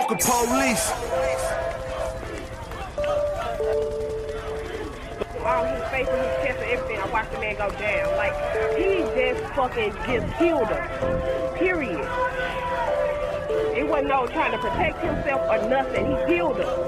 Fuck the police. All his face and his chest and everything, I watched the man go down. Like, he just fucking just killed him. Period. It wasn't no trying to protect himself or nothing. He killed him.